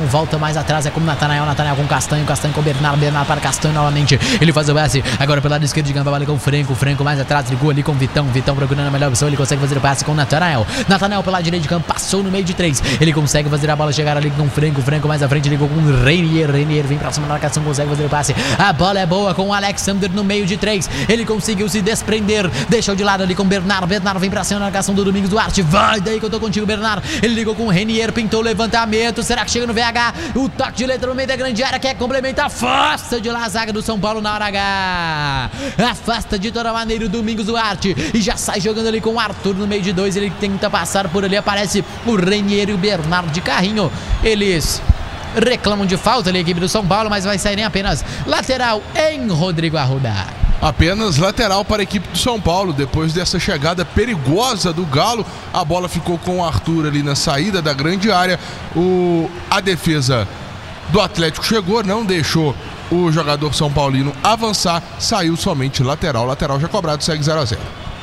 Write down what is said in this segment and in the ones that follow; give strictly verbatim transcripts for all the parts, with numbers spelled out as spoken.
volta mais atrás, é com o Natanael, Natanael com Castanho, Castanho com o Bernardo, Bernardo para Castanho novamente, ele faz o passe, agora pelo lado esquerdo de campo, vale com o Franco, Franco mais atrás, ligou ali com o Vitão, Vitão procurando a melhor opção, ele consegue fazer o passe com o Natanael, Natanael pelo lado direito de campo, passou no meio de três, ele consegue fazer a bola chegar ali com o Franco, Franco mais à frente, ligou com o Reinier, Reinier vem pra cima da marcação, consegue fazer o passe, a bola é boa com o Alexander no meio de três, ele conseguiu se desprender, deixou de lado ali com o Bernardo, Bernardo vem pra cima da marcação do Domingos Duarte, vai daí que eu tô contigo, Bernardo, ele ligou com o Reinier, pintou o levantamento, será que chega no V H, o toque de letra no meio da grande área, quer complementar, afasta de lá a zaga do São Paulo na hora H, afasta de toda maneira o Domingos Duarte, e já sai jogando ali com o Arthur no meio de dois, ele tenta passar por ali, aparece o Reinier e o Bernardo de carrinho, eles reclamam de falta ali a equipe do São Paulo, mas vai sair em apenas lateral em Rodrigo Arruda. Apenas lateral para a equipe do São Paulo, depois dessa chegada perigosa do Galo, a bola ficou com o Arthur ali na saída da grande área, o, a defesa do Atlético chegou, não deixou o jogador São Paulino avançar, saiu somente lateral, lateral já cobrado, segue zero a zero.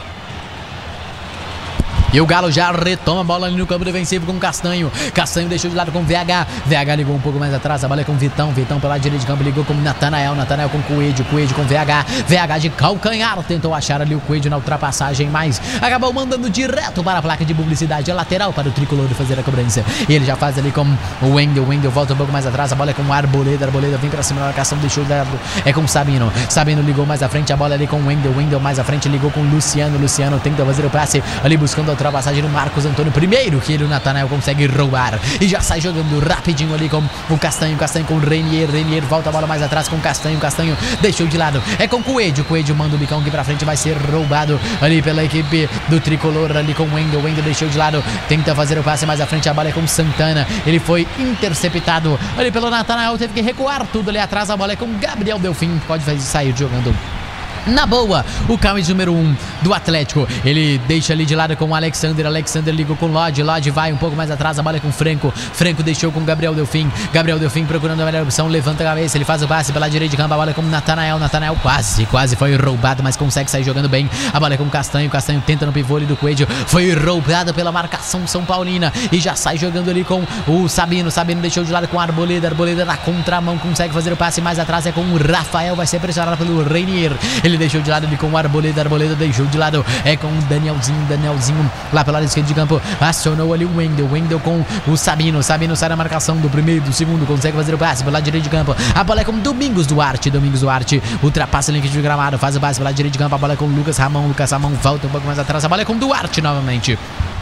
E o Galo já retoma a bola ali no campo defensivo com o Castanho. Castanho deixou de lado com o V H. V H ligou um pouco mais atrás. A bola é com o Vitão. Vitão pela direita de campo ligou com o Natanael. Natanael com o Coelho. Coelho com o V H. V H de calcanhar. Tentou achar ali o Coelho na ultrapassagem, mas acabou mandando direto para a placa de publicidade. É lateral para o tricolor fazer a cobrança. E ele já faz ali com o Wendel. Wendel volta um pouco mais atrás. A bola é com o Arboleda. Arboleda vem para cima da marcação. Deixou de lado. É com o Sabino. Sabino ligou mais à frente. A bola é ali com o Wendel. Wendel mais à frente. Ligou com o Luciano. Luciano tenta fazer o passe ali buscando a ultrapassagem no Marcos Antônio, primeiro que ele, o Natanael, consegue roubar e já sai jogando rapidinho ali com o Castanho, Castanho com o Reinier, Reinier volta a bola mais atrás com o Castanho, Castanho deixou de lado, é com o Coelho, Coelho manda o bicão aqui pra frente, vai ser roubado ali pela equipe do tricolor ali com o Wendel, Wendel deixou de lado, tenta fazer o passe mais à frente, a bola é com o Santana, ele foi interceptado ali pelo Natanael, teve que recuar tudo ali atrás, a bola é com o Gabriel Delfim, pode fazer, sair jogando na boa, o camisa número um do Atlético, ele deixa ali de lado com o Alexander, Alexander ligou com o Lodge, Lodge vai um pouco mais atrás, a bola é com o Franco, Franco deixou com o Gabriel Delfim, Gabriel Delfim procurando a melhor opção, levanta a cabeça, ele faz o passe pela direita de campo, a bola é com o Natanael, Natanael quase, quase foi roubado, mas consegue sair jogando bem, a bola é com o Castanho, Castanho tenta no pivô ali do Coelho, foi roubado pela marcação São Paulina e já sai jogando ali com o Sabino, Sabino deixou de lado com a Arboleda, Arboleda na contramão, consegue fazer o passe mais atrás, é com o Rafael, vai ser pressionado pelo Reinier, ele deixou de lado ali com o Arboleda, Arboleda deixou de lado, é com o Danielzinho, Danielzinho lá pela lado esquerdo de campo, acionou ali o Wendel, Wendel com o Sabino, Sabino sai na marcação do primeiro, do segundo, consegue fazer o passe pela direita de campo, a bola é com o Domingos Duarte, Domingos Duarte ultrapassa o link de gramado, faz o passe pela direita de campo, a bola é com o Lucas Ramon, Lucas Ramon volta um pouco mais atrás, a bola é com o Duarte novamente,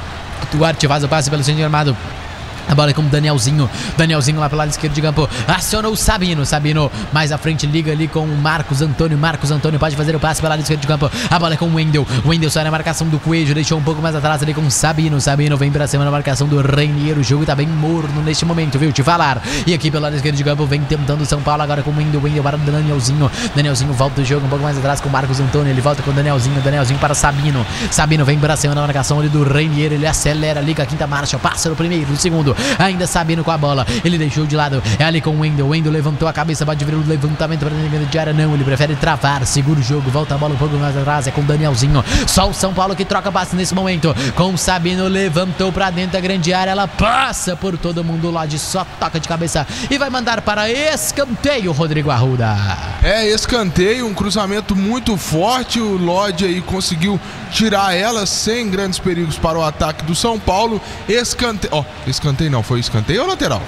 Duarte faz o passe pelo centro de gramado, a bola é com o Danielzinho, Danielzinho lá pelo lado esquerdo de campo, acionou o Sabino, Sabino mais à frente liga ali com o Marcos Antônio, Marcos Antônio pode fazer o passe pelo lado esquerdo de campo, a bola é com o Wendel, Wendel sai na marcação do Coelho, deixou um pouco mais atrás ali com o Sabino, Sabino vem pra cima na marcação do Reinier, o jogo tá bem morno neste momento, viu, te falar, e aqui pelo lado esquerdo de campo vem tentando o São Paulo agora com o Wendel, Wendel para o Danielzinho, Danielzinho volta o jogo um pouco mais atrás com o Marcos Antônio, ele volta com o Danielzinho, Danielzinho para Sabino, Sabino vem pra cima na marcação ali do Reinier, ele acelera, liga a quinta marcha, passa no primeiro, no segundo, ainda Sabino com a bola, ele deixou de lado, é ali com o Wendel, Wendel levantou a cabeça, pode vir o levantamento para dentro de área, não, ele prefere travar, segura o jogo, volta a bola um pouco mais atrás, é com o Danielzinho, só o São Paulo que troca passe nesse momento, com o Sabino, levantou para dentro da grande área, ela passa por todo mundo lá de só toca de cabeça e vai mandar para escanteio, Rodrigo Arruda. É, escanteio, um cruzamento muito forte, o Lodge aí conseguiu tirar ela sem grandes perigos para o ataque do São Paulo, escanteio, ó, oh, escanteio não, foi escanteio ou lateral?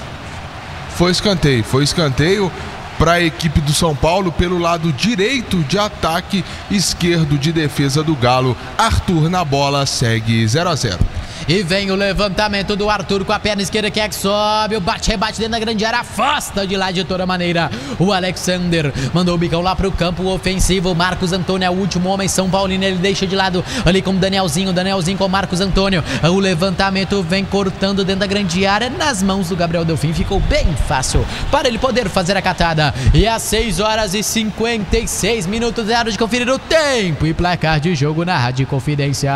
Foi escanteio, foi escanteio para a equipe do São Paulo pelo lado direito de ataque, esquerdo de defesa do Galo, Arthur na bola, segue zero a zero. E vem o levantamento do Arthur com a perna esquerda que é que sobe, o bate-rebate dentro da grande área, afasta de lá de toda maneira. O Alexander mandou o bicão lá pro campo ofensivo, Marcos Antônio é o último homem São Paulino, ele deixa de lado ali com o Danielzinho, Danielzinho com o Marcos Antônio. O levantamento vem cortando dentro da grande área, nas mãos do Gabriel Delfim, ficou bem fácil para ele poder fazer a catada. E às seis horas e cinquenta e seis minutos é hora de conferir o tempo e placar de jogo na Rádio Confidência.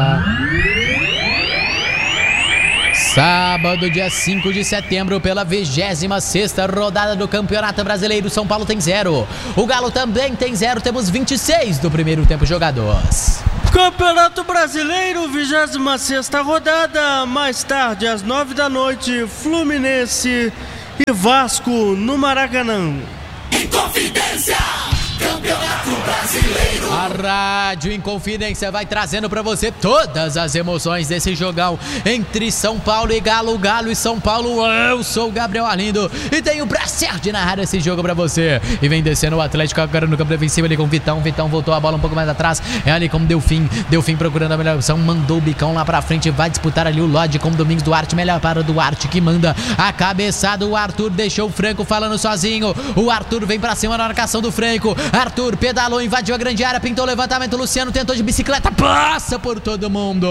Sábado, dia cinco de setembro, pela vigésima sexta rodada do Campeonato Brasileiro, São Paulo tem zero. O Galo também tem zero, temos vinte e seis do primeiro tempo jogados. Campeonato Brasileiro, vigésima sexta rodada, mais tarde às nove da noite, Fluminense e Vasco no Maracanã. Inconfidência, Campeonato Brasileiro. A Rádio Inconfidência vai trazendo pra você todas as emoções desse jogão entre São Paulo e Galo, Galo e São Paulo. Eu sou o Gabriel Arlindo e tenho o prazer de narrar esse jogo pra você. E vem descendo o Atlético agora no campo defensivo ali com o Vitão. Vitão voltou a bola um pouco mais atrás. É ali com o Delfim. Delfim procurando a melhor opção. Mandou o bicão lá pra frente. Vai disputar ali o Lodge com o Domingos Duarte. Melhor para o Duarte que manda a cabeçada. O Arthur deixou o Franco falando sozinho. O Arthur vem pra cima na marcação do Franco. Arthur pedalou, invadiu a grande área, pintou o levantamento. Luciano tentou de bicicleta, passa por todo mundo.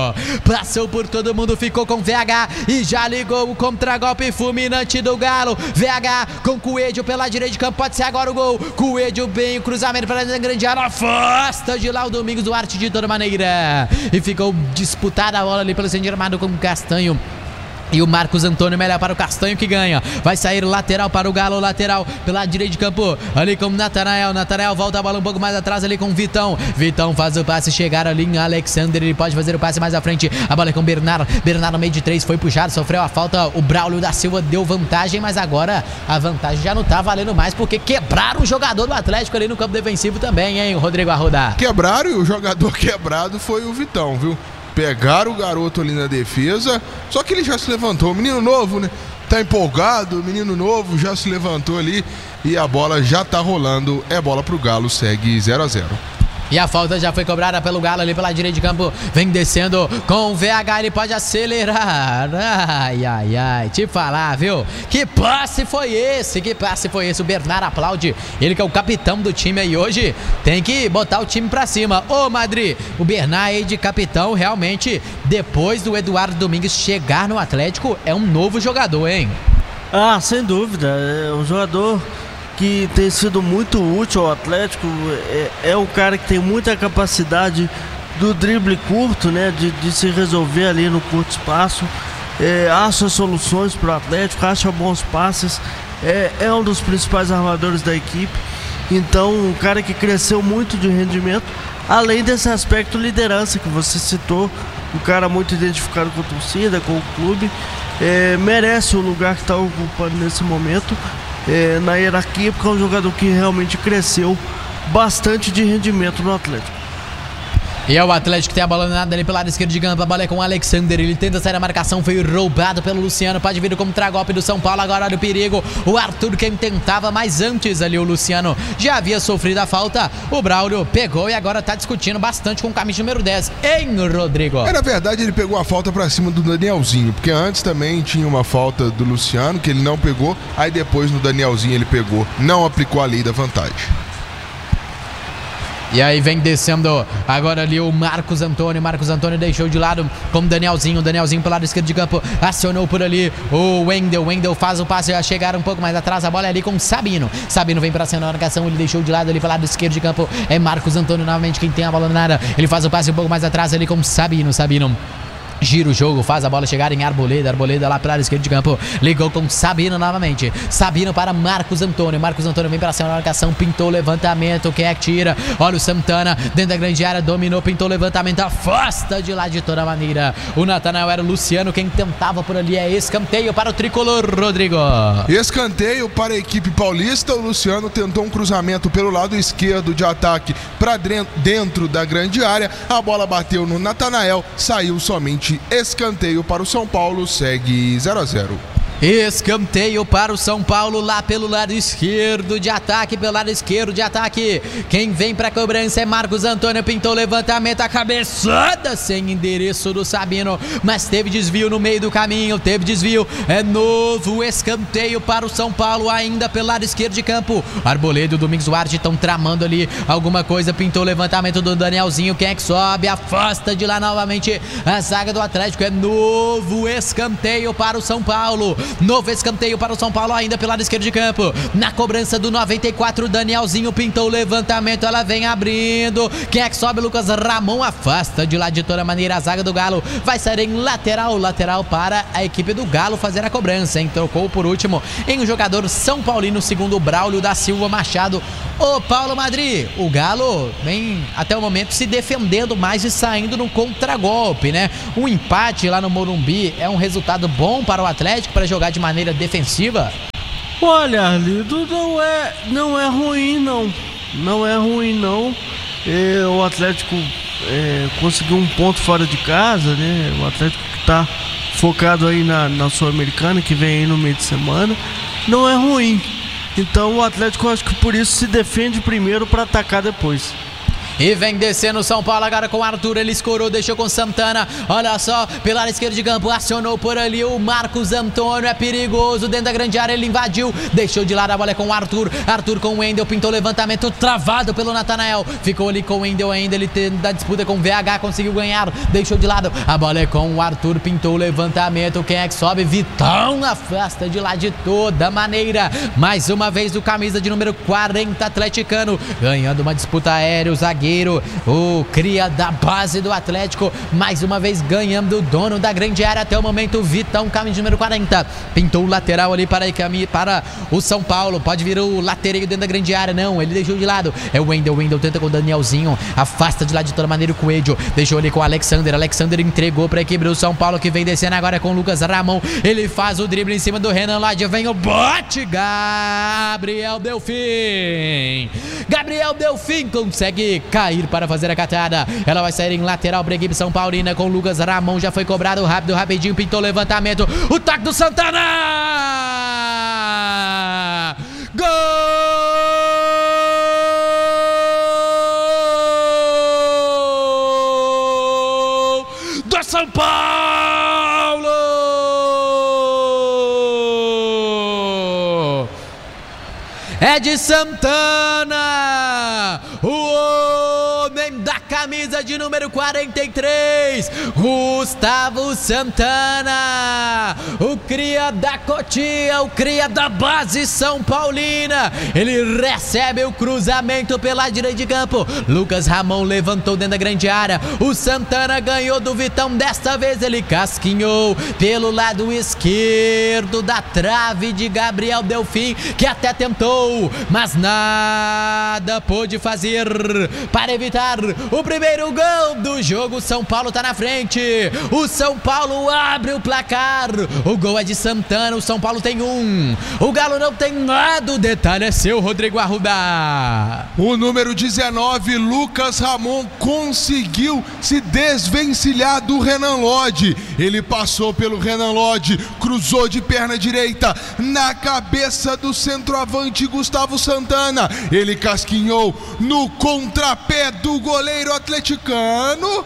Passou por todo mundo, ficou com V H e já ligou o contragolpe fulminante do Galo. V H com Coelho pela direita de campo, pode ser agora o gol. Coelho bem, o cruzamento para a grande área, afasta de lá o Domingos Duarte de toda maneira. E ficou disputada a bola ali pelo centro armado com o Castanho. E o Marcos Antônio melhor para o Castanho que ganha. Vai sair lateral para o Galo, lateral pela direita de campo. Ali com o Natanael. Natanael volta a bola um pouco mais atrás ali com o Vitão. Vitão faz o passe, chegar ali em Alexander. Ele pode fazer o passe mais à frente. A bola é com o Bernardo. Bernardo no meio de três, foi puxado, sofreu a falta. O Braulio da Silva deu vantagem, mas agora a vantagem já não tá valendo mais, porque quebraram o jogador do Atlético ali no campo defensivo também, hein, Rodrigo Arruda? Quebraram e o jogador quebrado foi o Vitão, viu? Pegaram o garoto ali na defesa, só que ele já se levantou, o menino novo, né? Tá empolgado, o menino novo já se levantou ali e a bola já tá rolando, é bola pro Galo, segue zero a zero. E a falta já foi cobrada pelo Galo ali pela direita de campo. Vem descendo com o V H, ele pode acelerar. Ai, ai, ai, te falar, viu? Que passe foi esse? Que passe foi esse? O Bernardo aplaude. Ele que é o capitão do time aí hoje. Tem que botar o time pra cima. Ô, Madri, o Bernardo aí de capitão, realmente, depois do Eduardo Domingues chegar no Atlético, é um novo jogador, hein? Ah, sem dúvida. É um jogador que tem sido muito útil ao Atlético. É, é um cara que tem muita capacidade do drible curto, né, de, de se resolver ali no curto espaço, é, acha soluções para o Atlético, acha bons passes, é, é um dos principais armadores da equipe. Então, um cara que cresceu muito de rendimento, além desse aspecto liderança que você citou, um cara muito identificado com a torcida, com o clube, é, merece o lugar que está ocupando nesse momento É, na hierarquia, porque é um jogador que realmente cresceu bastante de rendimento no Atlético. E é o Atlético que tem a bola nada ali pelo lado esquerdo de campo. A bola é com o Alexander. Ele tenta sair da marcação. Foi roubado pelo Luciano. Pode vir como contragolpe do São Paulo. Agora olha o perigo. O Arthur quem tentava, mas antes ali o Luciano já havia sofrido a falta. O Braulio pegou e agora tá discutindo bastante com o camisa número dez. Hein, Rodrigo? É, na verdade, ele pegou a falta pra cima do Danielzinho, porque antes também tinha uma falta do Luciano que ele não pegou. Aí depois no Danielzinho ele pegou. Não aplicou a lei da vantagem. E aí vem descendo agora ali o Marcos Antônio. Marcos Antônio deixou de lado com o Danielzinho. Danielzinho pelo lado esquerdo de campo. Acionou por ali o Wendel. Wendel faz o passe a chegar um pouco mais atrás. A bola é ali com o Sabino. Sabino vem pra cima na marcação. Ele deixou de lado ali pelo lado esquerdo de campo. É Marcos Antônio novamente quem tem a bola na área. Ele faz o passe um pouco mais atrás ali com o Sabino. Sabino gira o jogo, faz a bola chegar em Arboleda. Arboleda lá pela esquerda de campo. Ligou com Sabino novamente. Sabino para Marcos Antônio. Marcos Antônio vem para cima na marcação. Pintou o levantamento. Quem é que tira? Olha o Santana dentro da grande área. Dominou, pintou o levantamento. Afasta de lá de toda maneira. O Natanael era o Luciano. Quem tentava por ali é escanteio para o tricolor, Rodrigo. Escanteio para a equipe paulista. O Luciano tentou um cruzamento pelo lado esquerdo de ataque para dentro da grande área. A bola bateu no Natanael. Saiu somente escanteio para o São Paulo, segue zero a zero. Escanteio para o São Paulo lá pelo lado esquerdo de ataque, pelo lado esquerdo de ataque. Quem vem para a cobrança é Marcos Antônio, pintou o levantamento, a cabeçada sem endereço do Sabino, mas teve desvio no meio do caminho, teve desvio, é novo escanteio para o São Paulo, ainda pelo lado esquerdo de campo. Arboleda e o Domingos Duarte estão tramando ali alguma coisa, pintou o levantamento do Danielzinho, quem é que sobe, afasta de lá novamente a zaga do Atlético, é novo escanteio para o São Paulo. Novo escanteio para o São Paulo ainda pelo lado esquerdo de campo. Na cobrança do noventa e quatro, Danielzinho pintou o levantamento, ela vem abrindo. Quem é que sobe? Lucas Ramon afasta de lá de toda maneira a zaga do Galo. Vai sair em lateral, lateral para a equipe do Galo fazer a cobrança, hein? Trocou por último em um jogador São Paulino, segundo o Braulio da Silva Machado. Ô Paulo Madri, o Galo vem até o momento se defendendo mais e saindo no contragolpe, né? Um empate lá no Morumbi é um resultado bom para o Atlético para jogar de maneira defensiva? Olha, Arlindo, não é, não é ruim não, não é ruim não. É, o Atlético é, conseguiu um ponto fora de casa, né? O Atlético que tá focado aí na, na Sul-Americana, que vem aí no meio de semana, não é ruim. Então o Atlético, acho que por isso se defende primeiro para atacar depois. E vem descendo o São Paulo agora com o Arthur, ele escorou, deixou com Santana, olha só, pela área esquerda de campo, acionou por ali o Marcos Antônio, é perigoso, dentro da grande área, ele invadiu, deixou de lado, a bola é com o Arthur, Arthur com o Wendel, pintou levantamento, travado pelo Natanael, ficou ali com o Wendel ainda, ele tendo da disputa com o V H, conseguiu ganhar, deixou de lado, a bola é com o Arthur, pintou o levantamento, quem é que sobe? Vitão, afasta de lá de toda maneira, mais uma vez o camisa de número quarenta atleticano, ganhando uma disputa aérea, o zagueiro, o cria da base do Atlético, mais uma vez ganhando o dono da grande área até o momento, o Vitão, camisa número quarenta, pintou o lateral ali para, para o São Paulo, pode vir o lateral dentro da grande área, não, ele deixou de lado, é o Wendel, o Wendel tenta com o Danielzinho, afasta de lá de toda maneira o Coelho, deixou ali com o Alexander, Alexander entregou para a equipe do São Paulo, que vem descendo agora com o Lucas Ramon, ele faz o drible em cima do Renan Lodge, vem o bote, Gabriel Delfim, Gabriel Delfim consegue cair para fazer a catada, ela vai sair em lateral para a equipe São Paulina com o Lucas Ramon, já foi cobrado rápido, rapidinho, pintou o levantamento, o toque do Santana, gol do São Paulo, é de Santana, o homem da camisa de número quarenta e três, Gustavo Santana, o cria da Cotia, o cria da base São Paulina, ele recebe o cruzamento pela direita de campo, Lucas Ramon levantou dentro da grande área, o Santana ganhou do Vitão, desta vez ele casquinhou pelo lado esquerdo da trave de Gabriel Delfim, que até tentou, mas nada pôde fazer para evitar o primeiro gol do jogo. São Paulo tá na frente, o São Paulo abre o placar, o gol é de Santana, o São Paulo tem um, o Galo não tem nada, o detalhe é seu, Rodrigo Arruda. O número dezenove, Lucas Ramon, conseguiu se desvencilhar do Renan Lodge, ele passou pelo Renan Lodge, cruzou de perna direita na cabeça do centroavante Gustavo Santana, ele casquinhou no contrapé do goleiro atleticano,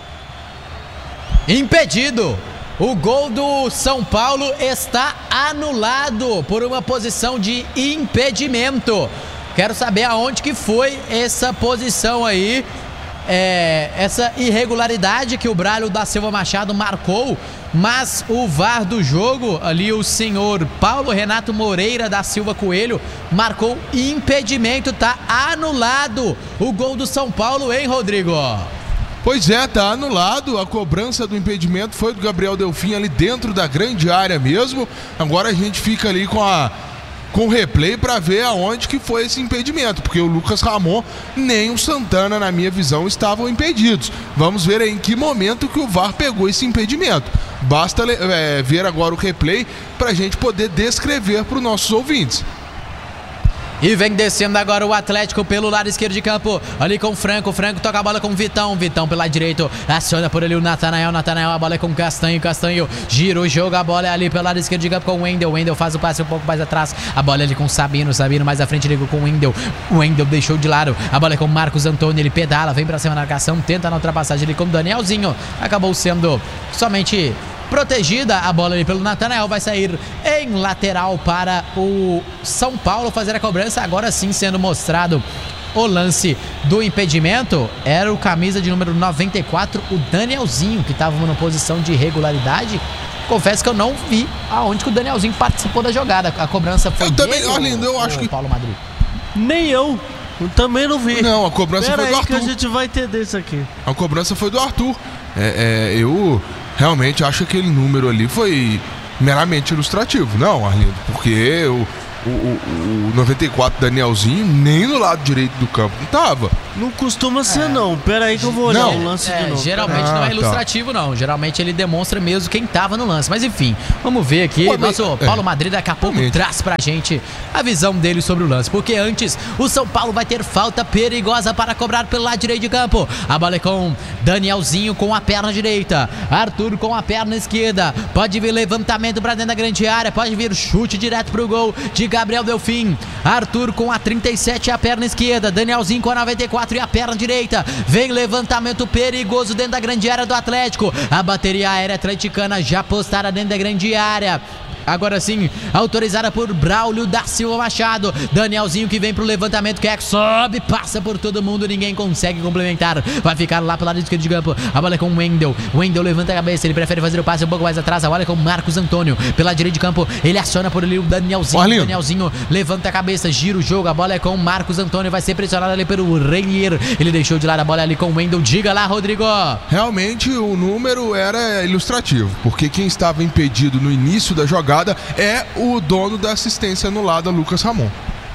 impedido. O gol do São Paulo está anulado por uma posição de impedimento. Quero saber aonde que foi essa posição aí, é, essa irregularidade que o Braulio da Silva Machado marcou, mas o V A R do jogo, ali o senhor Paulo Renato Moreira da Silva Coelho, marcou impedimento, tá anulado o gol do São Paulo, hein, Rodrigo? Pois é, tá anulado, a cobrança do impedimento foi do Gabriel Delfim ali dentro da grande área mesmo, agora a gente fica ali com a com o replay para ver aonde que foi esse impedimento, porque o Lucas Ramon nem o Santana, na minha visão, estavam impedidos. Vamos ver aí em que momento que o V A R pegou esse impedimento. Basta é, ver agora o replay para a gente poder descrever para os nossos ouvintes. E vem descendo agora o Atlético pelo lado esquerdo de campo, ali com o Franco, Franco toca a bola com o Vitão, Vitão pelo lado direito, aciona por ali o Natanael, Natanael, a bola é com o Castanho, Castanho gira o jogo, a bola é ali pelo lado esquerdo de campo com o Wendel, o Wendel faz o passe um pouco mais atrás, a bola é ali com o Sabino, Sabino mais à frente ligou com o Wendel, o Wendel deixou de lado, a bola é com o Marcos Antônio, ele pedala, vem pra cima da marcação, tenta na ultrapassagem ali com o Danielzinho, acabou sendo somente protegida a bola ali pelo Natanael, vai sair em lateral para o São Paulo fazer a cobrança, agora sim sendo mostrado o lance do impedimento, era o camisa de número noventa e quatro, o Danielzinho, que estava numa posição de irregularidade. Confesso que eu não vi aonde que o Danielzinho participou da jogada, a cobrança foi eu dele, também, Arlindo, eu acho que Paulo Madrid. Nem eu, eu também não vi. Não, a cobrança Pera foi do aí que Arthur. a gente vai entender isso aqui. A cobrança foi do Arthur. É, é, eu realmente acho que aquele número ali foi meramente ilustrativo. Não, Arlindo, porque eu, o, o, o noventa e quatro Danielzinho nem no lado direito do campo não tava. Não costuma ser, é. não. Pera aí que eu vou olhar não. o lance é, de novo. Geralmente ah, não é ilustrativo, tá. não. Geralmente ele demonstra mesmo quem tava no lance. Mas enfim, vamos ver aqui. Pô, Nosso é. Paulo Madrid daqui a pouco Realmente. traz pra gente a visão dele sobre o lance. Porque antes, o São Paulo vai ter falta perigosa para cobrar pelo lado direito de campo. A bola é com Danielzinho com a perna direita. Arthur com a perna esquerda. Pode vir levantamento pra dentro da grande área. Pode vir chute direto pro gol de Gabriel Delfim. Arthur com a trinta e sete e a perna esquerda. Danielzinho com a noventa e quatro e a perna direita. Vem levantamento perigoso dentro da grande área do Atlético. A bateria aérea atleticana já postada dentro da grande área. Agora sim, autorizada por Braulio da Silva Machado. Danielzinho que vem pro levantamento, que é que sobe, passa por todo mundo, ninguém consegue complementar. Vai ficar lá pelo lado esquerdo de campo. A bola é com o Wendel. Wendel levanta a cabeça, ele prefere fazer o passe um pouco mais atrás. A bola é com o Marcos Antônio. Pela direita de campo, ele aciona por ali o Danielzinho. Orlinho. Danielzinho levanta a cabeça, gira o jogo. A bola é com o Marcos Antônio, vai ser pressionado ali pelo Reinier. Ele deixou de lado a bola ali com o Wendel. Diga lá, Rodrigo. Realmente o número era ilustrativo, porque quem estava impedido no início da jogada é o dono da assistência anulada, Lucas Ramon.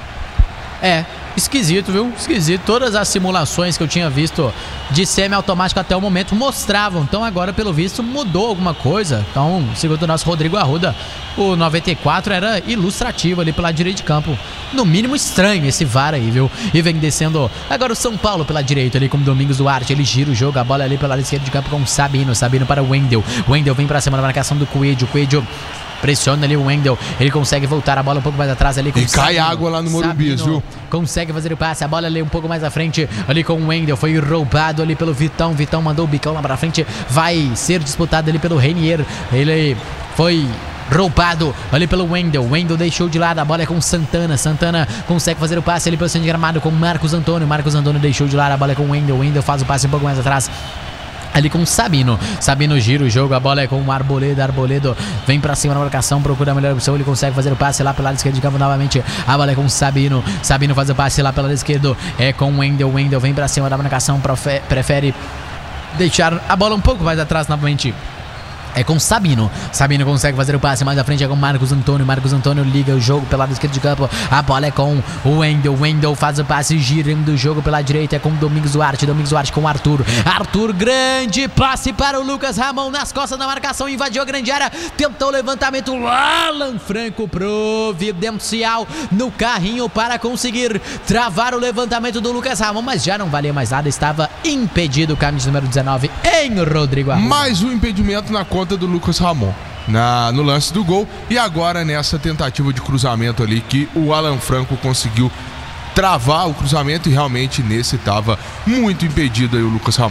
É, esquisito, viu? Esquisito. Todas as simulações que eu tinha visto de semi-automático até o momento mostravam. Então agora, pelo visto, mudou alguma coisa. Então, segundo o nosso Rodrigo Arruda, o noventa e quatro era ilustrativo ali pela direita de campo. No mínimo estranho esse V A R aí, viu? E vem descendo agora o São Paulo pela direita ali com o Domingos Duarte. Ele gira o jogo, a bola ali pela esquerda de campo com o Sabino. Sabino para o Wendel. Wendel vem pra cima da marcação do Coelho. Coelho pressiona ali o Wendel, ele consegue voltar a bola um pouco mais atrás ali com e o Sabino. E cai água lá no Morumbi, viu? Consegue fazer o passe, a bola ali um pouco mais à frente, ali com o Wendel, foi roubado ali pelo Vitão, Vitão mandou o bicão lá pra frente, vai ser disputado ali pelo Reinier, ele foi roubado ali pelo Wendel, Wendel deixou de lado, a bola é com Santana, Santana consegue fazer o passe ali pelo centro de gramado com Marcos Antônio, Marcos Antônio deixou de lado, a bola é com o Wendel, Wendel faz o passe um pouco mais atrás ali com o Sabino, Sabino gira o jogo, a bola é com o Arboledo, Arboledo vem pra cima na marcação, procura a melhor opção, ele consegue fazer o passe lá pelo lado esquerdo de campo novamente, a bola é com o Sabino, Sabino faz o passe lá pelo lado esquerdo, é com o Wendel, Wendel vem pra cima da marcação, prefere deixar a bola um pouco mais atrás novamente. É com Sabino, Sabino consegue fazer o passe mais à frente, é com Marcos Antônio, Marcos Antônio liga o jogo pelo lado esquerdo de campo, a bola é com o Wendel, Wendel faz o passe girando o jogo pela direita, é com Domingos Duarte, Domingos Duarte com Arthur, Arthur grande passe para o Lucas Ramon nas costas da marcação, invadiu a grande área, tentou o levantamento, Alan Franco providencial no carrinho para conseguir travar o levantamento do Lucas Ramon, mas já não valia mais nada, estava impedido o camisa número dezenove em Rodrigo Arruda. Mais um impedimento na conta do Lucas Ramon na, no lance do gol e agora nessa tentativa de cruzamento ali que o Alan Franco conseguiu travar o cruzamento e realmente nesse estava muito impedido aí o Lucas Ramon.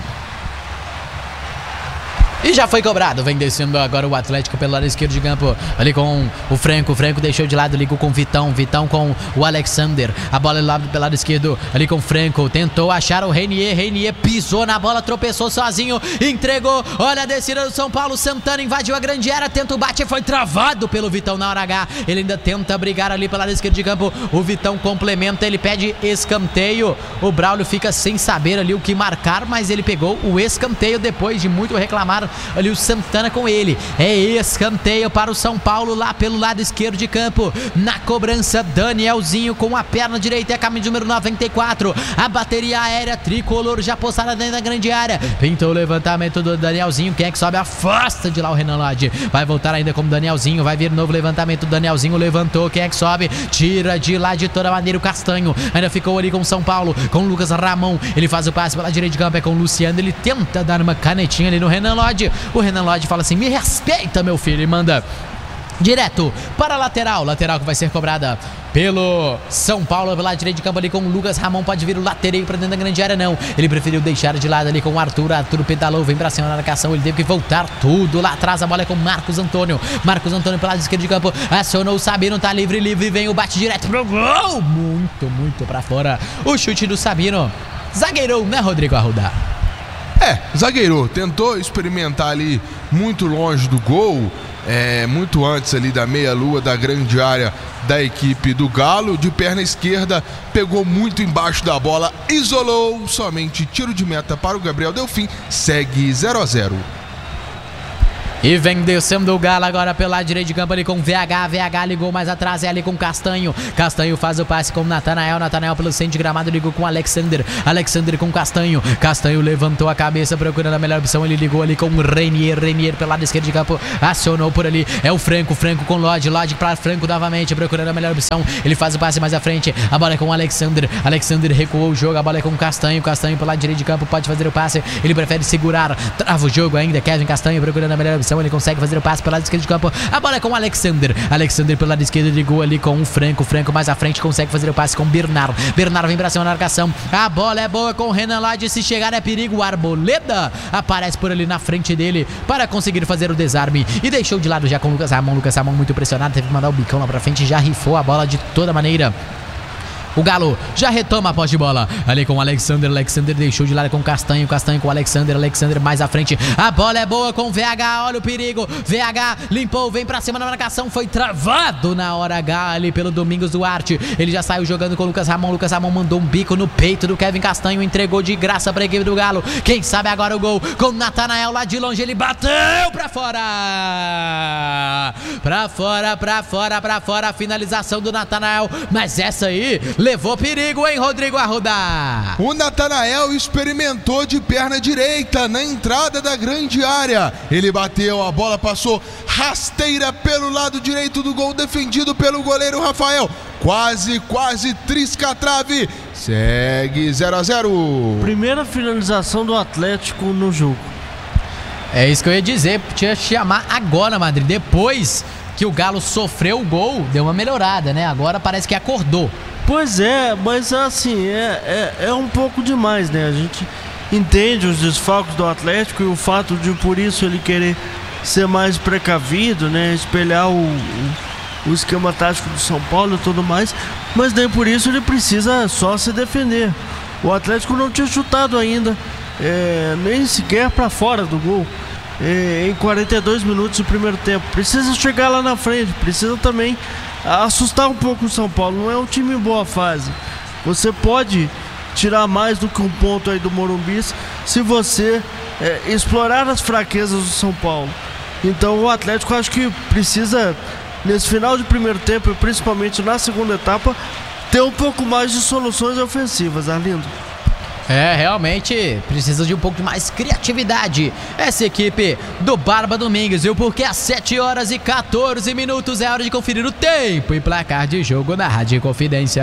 E já foi cobrado, vem descendo agora o Atlético pelo lado esquerdo de campo, ali com o Franco, o Franco deixou de lado, ligou com o Vitão, Vitão com o Alexander, a bola lá pelo lado esquerdo, ali com o Franco, tentou achar o Reinier, Reinier pisou na bola, tropeçou sozinho, entregou, olha a descida do São Paulo, Santana invadiu a grande área, tenta o bate, foi travado pelo Vitão na hora H, ele ainda tenta brigar ali pelo lado esquerdo de campo, o Vitão complementa, ele pede escanteio, o Braulio fica sem saber ali o que marcar, mas ele pegou o escanteio depois de muito reclamar ali o Santana com ele, é escanteio para o São Paulo lá pelo lado esquerdo de campo, na cobrança Danielzinho com a perna direita, é caminho número noventa e quatro, a bateria aérea tricolor já postada dentro da grande área, pintou o levantamento do Danielzinho, quem é que sobe? Afasta de lá o Renan Lodge, vai voltar ainda como Danielzinho, vai vir novo levantamento, Danielzinho levantou, quem é que sobe? Tira de lá de toda maneira o Castanho, ainda ficou ali com o São Paulo, com o Lucas Ramon, ele faz o passe pela direita de campo, é com o Luciano, ele tenta dar uma canetinha ali no Renan Lodge, o Renan Lodge fala assim, me respeita meu filho, e manda direto para a lateral, lateral que vai ser cobrada pelo São Paulo, pelo lado direito de campo ali com o Lucas Ramon, pode vir o latereio para dentro da grande área, não, ele preferiu deixar de lado ali com o Arthur, Arthur pedalou, vem pra cima na marcação, ele teve que voltar tudo lá atrás, a bola é com Marcos Antônio, Marcos Antônio pelo lado esquerdo de campo, acionou o Sabino, tá livre, livre, vem o bate direto pro gol, muito, muito pra fora, o chute do Sabino, zagueirou, né, Rodrigo Arruda? É, zagueirou, tentou experimentar ali muito longe do gol, é, muito antes ali da meia-lua da grande área da equipe do Galo, de perna esquerda, pegou muito embaixo da bola, isolou, somente tiro de meta para o Gabriel Delfim, segue zero a zero. E vem descendo o Galo agora pela direita de campo ali com V H. V H ligou mais atrás, é ali com Castanho. Castanho faz o passe com Natanael. Natanael pelo centro de gramado ligou com Alexander. Alexander com Castanho. Castanho levantou a cabeça procurando a melhor opção. Ele ligou ali com Renier. Renier pelo lado esquerdo de campo. Acionou por ali. É o Franco. Franco com Lodge. Lodge para Franco novamente procurando a melhor opção. Ele faz o passe mais à frente. A bola é com Alexander. Alexander recuou o jogo. A bola é com Castanho. Castanho pelo lado direito de campo. Pode fazer o passe. Ele prefere segurar. Trava o jogo ainda. Kevin Castanho procurando a melhor opção. Ele consegue fazer o passe pelo lado esquerdo de campo. A bola é com Alexander. Alexander pelo lado esquerdo ligou ali com o Franco. Franco mais à frente consegue fazer o passe com Bernard. Bernard vem pra cima na marcação. A bola é boa com o Renan Lodge. Se chegar é perigo. Arboleda aparece por ali na frente dele para conseguir fazer o desarme. E deixou de lado já com o Lucas Ramon. Lucas Ramon muito pressionado. Teve que mandar o bicão lá pra frente. Já rifou a bola de toda maneira. O Galo já retoma a posse de bola. Ali com o Alexander. Alexander deixou de lado com o Castanho. Castanho com o Alexander. Alexander mais à frente. A bola é boa com o V H. Olha o perigo. V H limpou. Vem pra cima na marcação. Foi travado na hora H ali pelo Domingos Duarte. Ele já saiu jogando com o Lucas Ramon. Lucas Ramon mandou um bico no peito do Kevin Castanho. Entregou de graça pra equipe do Galo. Quem sabe agora o gol com o Natanael lá de longe. Ele bateu pra fora. Pra fora, pra fora, pra fora. A finalização do Natanael. Mas essa aí levou perigo, hein, Rodrigo Arruda? O Natanael experimentou de perna direita na entrada da grande área. Ele bateu, a bola passou rasteira pelo lado direito do gol, defendido pelo goleiro Rafael. Quase, quase trisca a trave. Segue zero a zero. Primeira finalização do Atlético no jogo. É isso que eu ia dizer, tinha que chamar agora, Madrid. Depois que o Galo sofreu o gol, deu uma melhorada, né? Agora parece que acordou. Pois é, mas assim, é, é, é um pouco demais, né? A gente entende os desfalques do Atlético e o fato de por isso ele querer ser mais precavido, né? Espelhar o, o, o esquema tático do São Paulo e tudo mais, mas nem por isso ele precisa só se defender. O Atlético não tinha chutado ainda, é, nem sequer para fora do gol. Em quarenta e dois minutos do primeiro tempo. Precisa chegar lá na frente, precisa também assustar um pouco o São Paulo. Não é um time em boa fase. Você pode tirar mais do que um ponto aí do Morumbi se você é, explorar as fraquezas do São Paulo. Então o Atlético acho que precisa, nesse final de primeiro tempo e principalmente na segunda etapa, ter um pouco mais de soluções ofensivas, Arlindo. É, realmente precisa de um pouco de mais criatividade essa equipe do Barba Domingues, viu? Porque às sete horas e quatorze minutos é hora de conferir o tempo e placar de jogo na Rádio Confidência.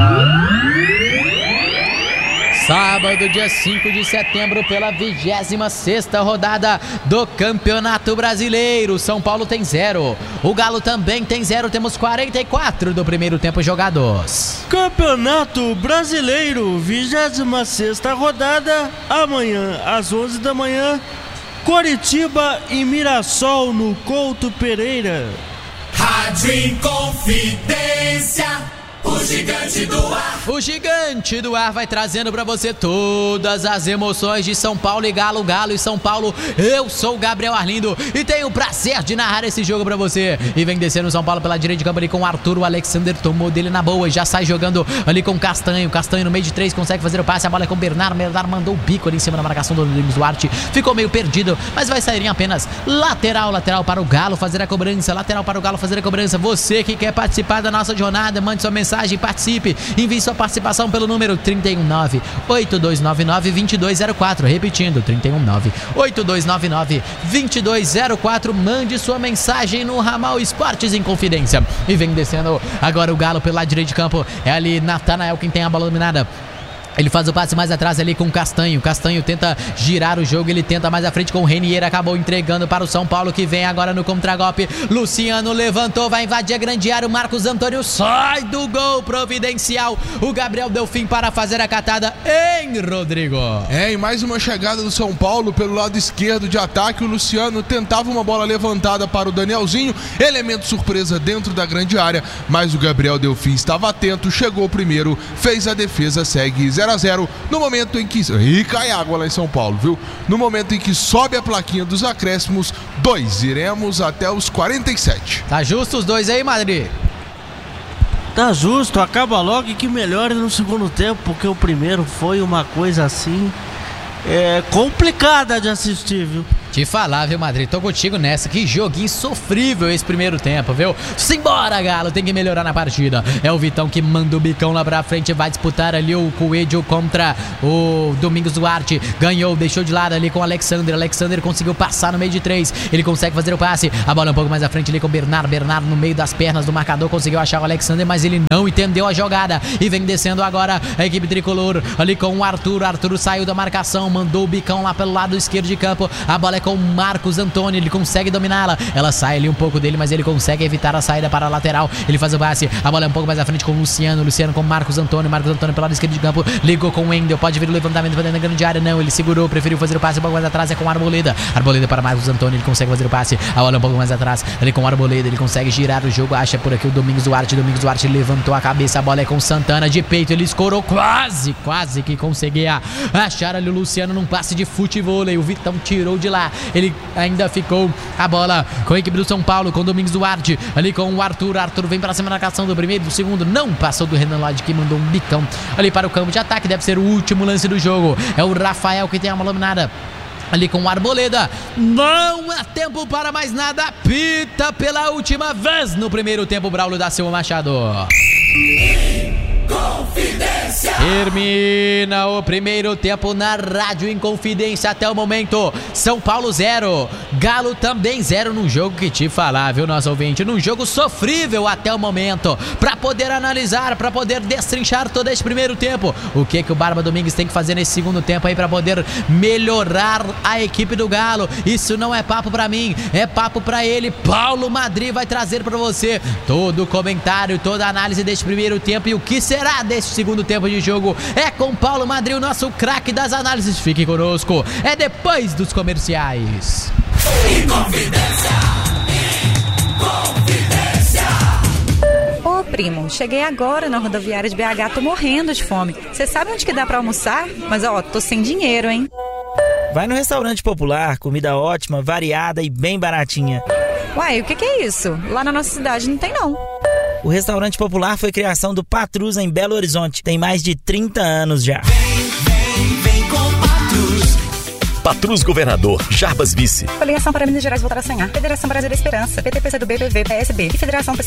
Sábado, dia cinco de setembro, pela vigésima sexta rodada do Campeonato Brasileiro. São Paulo tem zero. O Galo também tem zero. Temos quarenta e quatro do primeiro tempo jogados. Campeonato Brasileiro, vigésima sexta rodada. Amanhã, às onze da manhã, Coritiba e Mirassol no Couto Pereira. Rádio Confidência. O gigante do ar. O gigante do ar vai trazendo pra você todas as emoções de São Paulo e Galo, Galo e São Paulo. Eu sou o Gabriel Arlindo e tenho o prazer de narrar esse jogo pra você. E vem descendo o São Paulo pela direita de campo ali com o Arthur. O Alexander tomou dele na boa e já sai jogando ali com o Castanho. Castanho no meio de três consegue fazer o passe. A bola é com o Bernardo. Bernardo mandou o bico ali em cima da marcação do Domingos Duarte. Ficou meio perdido, mas vai sair em apenas lateral. Lateral para o Galo fazer a cobrança. Lateral para o Galo fazer a cobrança. Você que quer participar da nossa jornada, mande sua mensagem. Participe, envie sua participação pelo número trinta e um nove, oito dois nove nove, dois dois zero quatro, repetindo, trinta e um nove, oito dois nove nove, dois dois zero quatro, mande sua mensagem no Ramal Esportes em Confidência. E vem descendo agora o Galo pelo lado direito de campo, é ali Natanael quem tem a bola dominada. Ele faz o passe mais atrás ali com o Castanho. Castanho tenta girar o jogo, ele tenta mais à frente com o Renier. Acabou entregando para o São Paulo que vem agora no contragolpe. Luciano levantou, vai invadir a grande área. O Marcos Antônio sai do gol providencial. O Gabriel deu fim para fazer a catada em Rodrigo. É, e mais uma chegada do São Paulo pelo lado esquerdo de ataque. O Luciano tentava uma bola levantada para o Danielzinho. Elemento surpresa dentro da grande área, mas o Gabriel deu fim, estava atento, chegou primeiro, fez a defesa, segue zero a zero no momento em que... Ih, cai água lá em São Paulo, viu? No momento em que sobe a plaquinha dos acréscimos, dois, iremos até os quarenta e sete. Tá justo os dois aí, Madrid? Tá justo, acaba logo e que melhore no segundo tempo, porque o primeiro foi uma coisa assim... É complicada de assistir, viu? Te falar, viu, Madrid? Tô contigo nessa. Que joguinho sofrível esse primeiro tempo, viu? Simbora, Galo. Tem que melhorar na partida. É o Vitão que manda o bicão lá pra frente. Vai disputar ali o Coelho contra o Domingos Duarte. Ganhou, deixou de lado ali com o Alexander. Alexander conseguiu passar no meio de três. Ele consegue fazer o passe. A bola um pouco mais à frente ali com o Bernardo. Bernardo no meio das pernas do marcador. Conseguiu achar o Alexander, mas ele não entendeu a jogada. E vem descendo agora a equipe tricolor ali com o Arthur. Arthur saiu da marcação. Mandou o bicão lá pelo lado esquerdo de campo. A bola é com o Marcos Antônio. Ele consegue dominá-la. Ela sai ali um pouco dele, mas ele consegue evitar a saída para a lateral. Ele faz o passe. A bola é um pouco mais à frente com o Luciano. Luciano com o Marcos Antônio. Marcos Antônio pelo lado esquerdo de campo. Ligou com o Wendel. Pode vir o levantamento para dentro da grande área. Não, ele segurou. Preferiu fazer o passe um pouco mais atrás. É com o Arboleda. Arboleda para Marcos Antônio. Ele consegue fazer o passe. A bola é um pouco mais atrás. Ele com o Arboleda. Ele consegue girar o jogo. Acha por aqui o Domingos Duarte. Domingos Duarte levantou a cabeça. A bola é com o Santana de peito. Ele escorou quase, quase que conseguia achar ali o Luciano num passe de futevôlei. O Vitão tirou de lá. Ele ainda ficou a bola com a equipe do São Paulo, com o Domingos Duarte, ali com o Arthur. Arthur vem para cima da marcação do primeiro, do segundo, não passou do Renan Lodge, que mandou um bicão ali para o campo de ataque. Deve ser o último lance do jogo. É o Rafael que tem a bola dominada ali com o Arboleda. Não há tempo para mais nada. Pita pela última vez no primeiro tempo, Braulio da Silva Machado. Confidência. Termina o primeiro tempo na Rádio Inconfidência até o momento. São Paulo zero, Galo também zero, num jogo que te falar, viu, nosso ouvinte? Num jogo sofrível até o momento. Pra poder analisar, pra poder destrinchar todo esse primeiro tempo. O que que o Barba Domingues tem que fazer nesse segundo tempo aí pra poder melhorar a equipe do Galo? Isso não é papo pra mim, é papo pra ele. Paulo Madrid vai trazer pra você todo o comentário, toda a análise deste primeiro tempo e o que será deste segundo tempo de jogo. É com Paulo Madrid, o nosso craque das análises. Fique conosco, é depois dos comerciais. Inconfidência. Inconfidência. Ô primo, cheguei agora na rodoviária de B H, tô morrendo de fome. Você sabe onde que dá pra almoçar? Mas ó, tô sem dinheiro, hein? Vai no restaurante popular, comida ótima, variada e bem baratinha. Uai, o que que é isso? Lá na nossa cidade não tem não. O restaurante popular foi criação do Patrus em Belo Horizonte. Tem mais de trinta anos já. Vem, vem, vem com Patrus. Patrus Governador, Jarbas Vice. Coligação para Minas Gerais voltar a sonhar. Federação Brasileira Esperança. P T P C do B, P V, P S B e Federação